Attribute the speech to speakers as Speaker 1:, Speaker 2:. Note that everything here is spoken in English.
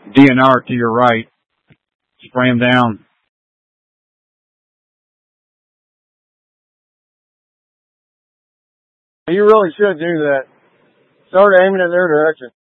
Speaker 1: DNR to your right. Spray them down.
Speaker 2: You really should do that. Start aiming in their direction.